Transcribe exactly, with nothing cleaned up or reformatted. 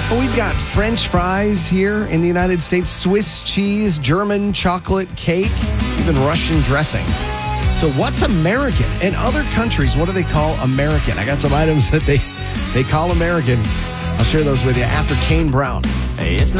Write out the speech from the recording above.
Well, we've got French fries here in the United States, Swiss cheese, German chocolate cake, even Russian dressing. So what's American? In other countries, what do they call American? I got some items that they, they call American. I'll share those with you after Kane Brown. Hey, it's